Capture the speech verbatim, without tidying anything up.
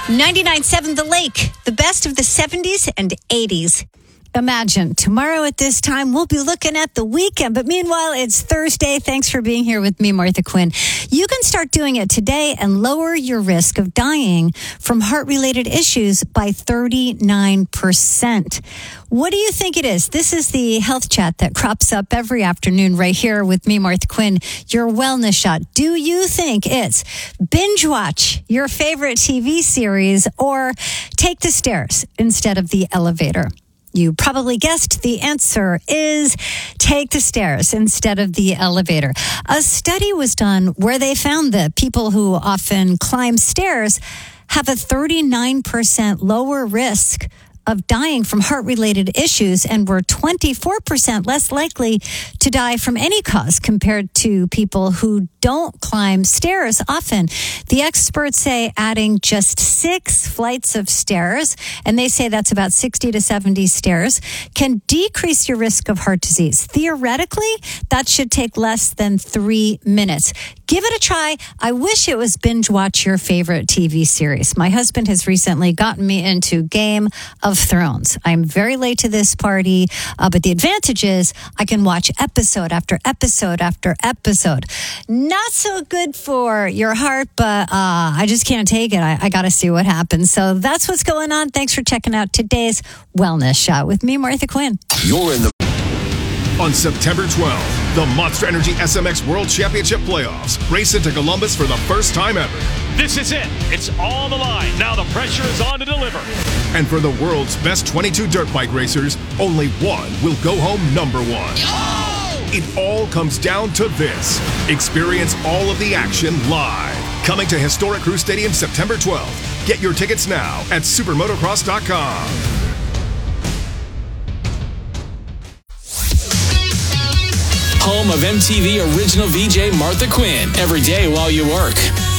ninety-nine point seven The Lake, the best of the seventies and eighties. Imagine tomorrow at this time, we'll be looking at the weekend. But meanwhile, it's Thursday. Thanks for being here with me, Martha Quinn. You can start doing it today and lower your risk of dying from heart-related issues by thirty-nine percent. What do you think it is? This is the health chat that crops up every afternoon right here with me, Martha Quinn, your wellness shot. Do you think it's binge watch your favorite T V series or take the stairs instead of the elevator? You probably guessed the answer is take the stairs instead of the elevator. A study was done where they found that people who often climb stairs have a thirty-nine percent lower risk of dying from heart-related issues and were twenty-four percent less likely to die from any cause compared to people who don't climb stairs often. The experts say adding just six flights of stairs, and they say that's about sixty to seventy stairs, can decrease your risk of heart disease. Theoretically, that should take less than three minutes. Give it a try. I wish it was binge watch your favorite T V series. My husband has recently gotten me into Game of Thrones. I'm very late to this party, uh, but the advantage is I can watch episode after episode after episode. Not so good for your heart, but uh, I just can't take it. I, I got to see what happens. So that's what's going on. Thanks for checking out today's Wellness Shot with me, Martha Quinn. You're in the... On September twelfth, the Monster Energy S M X World Championship Playoffs race into Columbus for the first time ever. This is it. It's on the line. Now the pressure is on to deliver. And for the world's best twenty-two dirt bike racers, only one will go home number one. Oh! It all comes down to this. Experience all of the action live. Coming to historic Crew Stadium September twelfth. Get your tickets now at supermotocross dot com. Home of M T V original V J Martha Quinn. Every day while you work.